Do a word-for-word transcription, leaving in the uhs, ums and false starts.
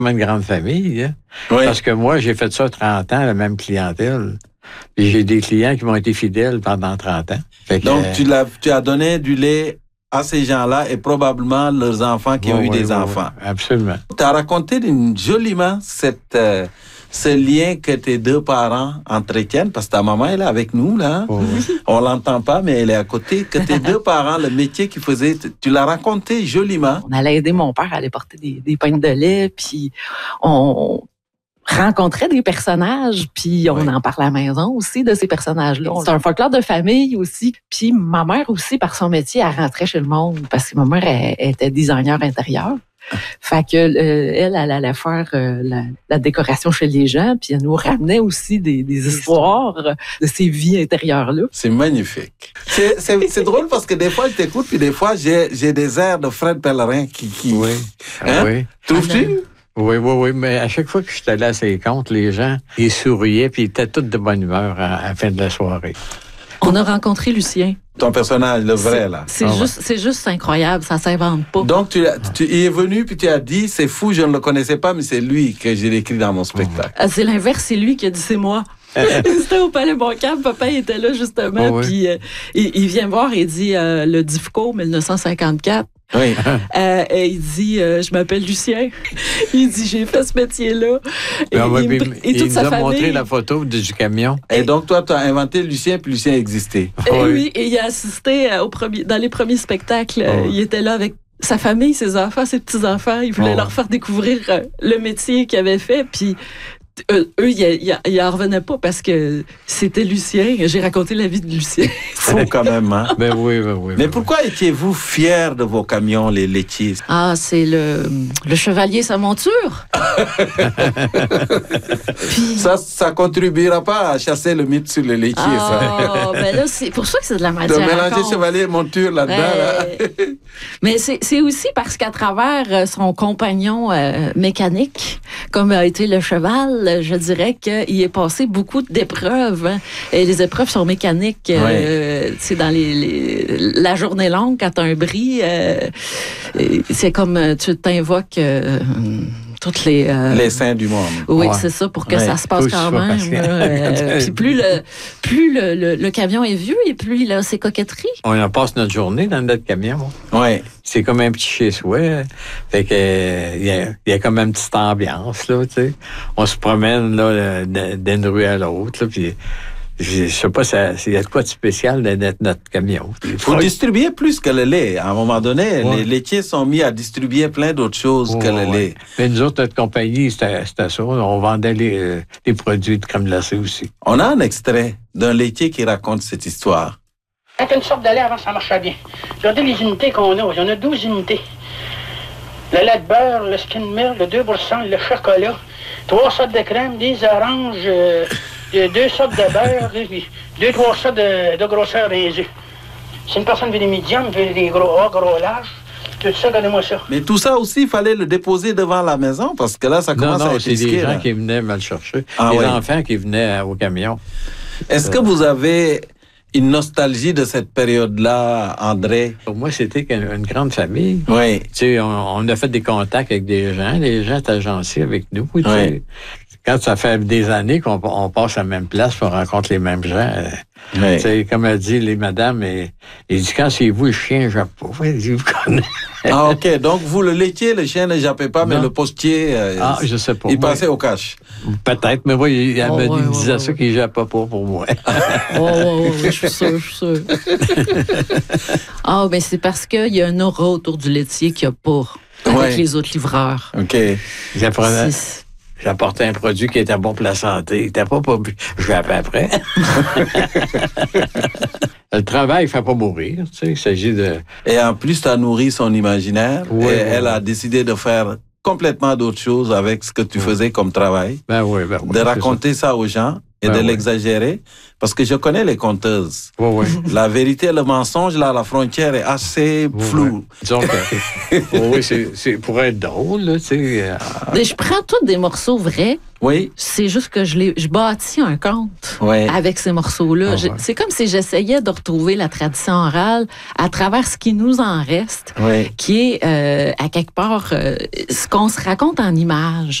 comme une grande famille. Hein? Oui. Parce que moi, j'ai fait ça trente ans, la même clientèle. Puis j'ai des clients qui m'ont été fidèles pendant trente ans. Fait que, Donc, euh, tu, l'as, tu as donné du lait à ces gens-là et probablement leurs enfants qui ouais, ont eu ouais, des ouais, enfants. ouais, absolument. Tu as raconté d'une- joliment cette, euh, ce lien que tes deux parents entretiennent, parce que ta maman, elle est avec nous, là. Ouais, ouais. On l'entend pas, mais elle est à côté. Que tes deux parents, le métier qu'ils faisaient, tu l'as raconté joliment. On allait aider mon père à aller porter des, des pintes de lait, puis on rencontrait des personnages, puis on Oui. en parlait à la maison aussi de ces personnages-là. C'est un folklore de famille aussi. Puis ma mère aussi, par son métier, elle rentrait chez le monde, parce que ma mère elle, elle était designer intérieur. Fait que euh, elle, elle allait faire euh, la, la décoration chez les gens, puis elle nous ramenait aussi des, des histoires de ces vies intérieures-là. C'est magnifique. C'est, c'est, c'est drôle parce que des fois, je t'écoute, puis des fois, j'ai, j'ai des airs de Fred Pellerin qui... qui... Oui. Hein? Oui. Trouves-tu? Oui, oui, oui, mais à chaque fois que je suis allé à ses comptes, les gens, ils souriaient, puis ils étaient tous de bonne humeur à, à la fin de la soirée. On a rencontré Lucien. Ton personnage, le vrai, là. C'est, Ah, juste, c'est juste incroyable, ça s'invente pas. Donc, tu, tu y es venu, puis tu as dit, c'est fou, je ne le connaissais pas, mais c'est lui que j'ai écrit dans mon spectacle. Ah, c'est l'inverse, c'est lui qui a dit c'est moi. C'était au Palais Montcalm, papa était là justement, Oh, oui. puis euh, il, il vient me voir et il dit euh, le DIFCO dix-neuf cent cinquante-quatre. Oui. Euh, et il dit euh, je m'appelle Lucien. Il dit j'ai fait ce métier-là. Et, Ben ouais, il, me puis pr- et il toute nous sa a montré famille. la photo du, du camion. Et donc, toi, tu as inventé Lucien, puis Lucien existait. Et Oui. oui, et il a assisté euh, au premier, dans les premiers spectacles. Oh. Il était là avec sa famille, ses enfants, ses petits-enfants. Il voulait Oh. leur faire découvrir euh, le métier qu'il avait fait. Puis eux, eux ils n'en revenaient pas parce que c'était Lucien. J'ai raconté la vie de Lucien. Fou quand même, hein? Ben oui, ben oui. Mais ben pourquoi étiez-vous fiers de vos camions, les laitiers? Ah, c'est le, le chevalier sa monture. Puis, Ça, ça contribuera pas à chasser le mythe sur les laitiers, ça. ah, ben là, c'est pour ça que c'est de la De matière à mélanger raconte. chevalier et monture là-dedans, là. Ouais. Mais c'est, c'est aussi parce qu'à travers euh, son compagnon euh, mécanique, comme a été le cheval, je dirais qu'il est passé beaucoup d'épreuves. Hein. Et les épreuves sont mécaniques. Euh, c'est dans les, les, la journée longue, quand tu as un bris, euh, c'est comme euh, tu t'invoques euh, toutes les... euh, Les saints du monde. Oui, Ouais. c'est ça, pour que Ouais. ça se passe Faut que tu quand sois même. patient. là. Euh, puis plus le plus le, le, le camion est vieux et plus il a ses coquetteries. On en passe notre journée dans notre camion. Oui. C'est comme un petit chez-soi. Fait que euh, il y a, il y a comme une petite ambiance, là, tu sais. On se promène, là, de- d'une rue à l'autre, là, puis je sais pas, ça, il y a de quoi de spécial d'être notre camion. Vous distribuez plus que le lait. À un moment donné, Ouais. les laitiers sont mis à distribuer plein d'autres choses que le Ouais, lait. ouais. Mais nous autres, notre compagnie, c'était c'était ça. On vendait les, euh, les produits de crème glacée aussi. On a un extrait d'un laitier qui raconte cette histoire. Quand une sorte de lait, avant, ça marchait bien. Regardez les unités qu'on a. Il y en a douze unités. Le lait de beurre, le skin milk, le deux pour cent, le chocolat, trois sortes de crème, des oranges, euh, deux sortes de beurre, et puis deux, trois sortes de, de grosseur des œufs. Si une personne veut des médiums, veut des gros hauts, gros larges, tout ça, regardez-moi ça. Mais tout ça aussi, il fallait le déposer devant la maison parce que là, ça Non, commence à non, être c'est des risqué, gens là. qui venaient me le chercher. Ah des ouais. enfants qui venaient euh, au camion. Est-ce que vous avez une nostalgie de cette période-là, André? Pour moi, c'était une, une grande famille. Oui. Tu sais, on, on a fait des contacts avec des gens. Les gens étaient gentils avec nous. Tu sais. Ouais. Quand ça fait des années qu'on on passe à la même place, on rencontre les mêmes gens. euh, Oui. Tu sais, comme a dit les madames, et, il dit, quand c'est vous le chien, je pas. Il dit, vous connaissez. Ah, OK. Donc, vous, le laitier, le chien ne jappait pas, mais Non. le postier, euh, Ah, je sais pas. il Moi, passait au cash. peut-être, mais moi, il, elle Oh, me, ouais, il me ouais, disait ouais, ça ouais. qu'il jappait pas pour moi. Oh, oh, oh, je suis sûre, je suis sûre. Ah, ben c'est parce qu'il y a un aura autour du laitier qu'il n'y a pas avec Ouais. les autres livreurs. OK. J'apprenais- C'est- J'apportais un produit qui était bon pour la santé. Il était pas pour... Je vais après. Le travail ne fait pas mourir. Tu sais, il s'agit de... Et en plus, tu as nourri son imaginaire. Oui, et oui, elle oui. a décidé de faire complètement d'autres choses avec ce que tu Oui. faisais comme travail. Ben oui, ben oui. De c'est raconter ça. aux gens. et Ah de ouais. l'exagérer, parce que je connais les conteuses. Oui, oui. La vérité et le mensonge, là, la frontière est assez Oui, floue. oui. Disons que, oui, oui, c'est, c'est pour être drôle, là, tu sais. euh, Mais je prends tous des morceaux vrais. Oui, C'est juste que je, les, je bâtis un conte oui. avec ces morceaux-là. Ah Je- ouais. C'est comme si j'essayais de retrouver la tradition orale à travers ce qui nous en reste, Oui. qui est euh, à quelque part euh, ce qu'on se raconte en images.